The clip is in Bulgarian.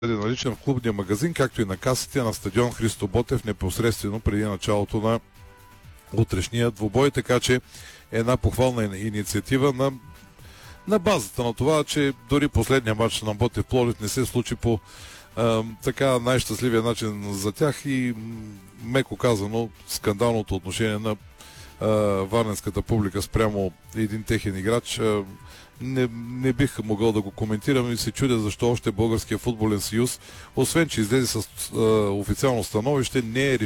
наличен в клубния магазин, както и на касите на стадион Христо Ботев непосредствено преди началото на утрешния двубой, така че една похвална инициатива на базата на това, че дори последния матч на Ботев Пловдив не се случи по така най-щастливия начин за тях и меко казано скандалното отношение на варненската публика спрямо един техен играч. Не бих могъл да го коментирам и се чудя защо още Българския футболен съюз, освен че излезе с официално становище, не е